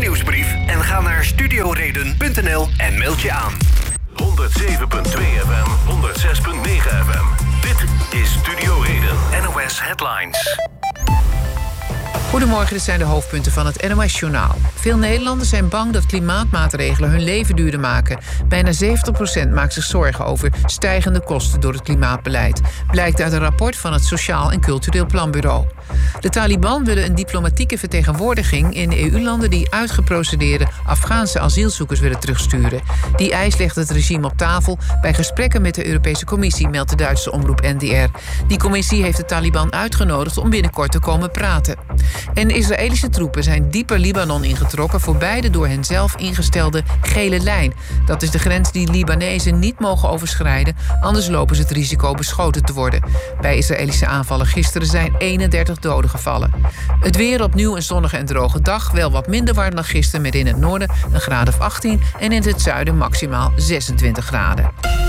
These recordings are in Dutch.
nieuwsbrief en ga naar studioreden.nl en meld je aan. 107.2 FM, 106.9 FM. Dit is Studio Reden. NOS Headlines. Goedemorgen, dit zijn de hoofdpunten van het NOS-journaal. Veel Nederlanders zijn bang dat klimaatmaatregelen hun leven duurder maken. Bijna 70% maakt zich zorgen over stijgende kosten door het klimaatbeleid. Blijkt uit een rapport van het Sociaal en Cultureel Planbureau. De Taliban willen een diplomatieke vertegenwoordiging in EU-landen die uitgeprocedeerde Afghaanse asielzoekers willen terugsturen. Die eis legt het regime op tafel bij gesprekken met de Europese Commissie, meldt de Duitse omroep NDR. Die commissie heeft de Taliban uitgenodigd om binnenkort te komen praten. En Israëlische troepen zijn dieper Libanon ingetrokken voorbij de door hen zelf ingestelde gele lijn. Dat is de grens die Libanezen niet mogen overschrijden, anders lopen ze het risico beschoten te worden. Bij Israëlische aanvallen gisteren zijn 31 doden gevallen. Het weer opnieuw een zonnige en droge dag, wel wat minder warm dan gisteren met in het noorden een graad of 18 en in het zuiden maximaal 26 graden.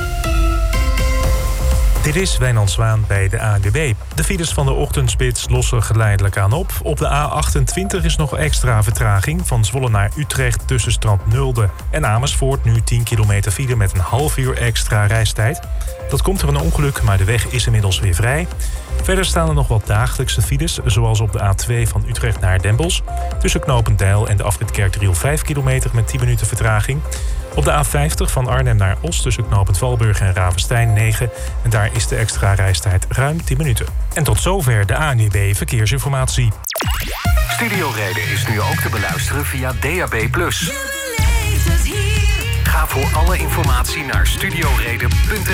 Dit is Wijnand Zwaan bij de ANWB. De files van de ochtendspits lossen geleidelijk aan op. Op de A28 is nog extra vertraging. Van Zwolle naar Utrecht tussen Strand Nulde en Amersfoort. Nu 10 kilometer file met een half uur extra reistijd. Dat komt door een ongeluk, maar de weg is inmiddels weer vrij. Verder staan er nog wat dagelijkse files, zoals op de A2 van Utrecht naar Den Bosch. Tussen Knopendijl en de afrit Kerkdriel 5 kilometer met 10 minuten vertraging. Op de A50 van Arnhem naar Os tussen Knopend Valburg en Ravenstein 9. En daar is de extra reistijd ruim 10 minuten. En tot zover de ANWB Verkeersinformatie. Studio Reden is nu ook te beluisteren via DAB+. Ga voor alle informatie naar studioreden.nl.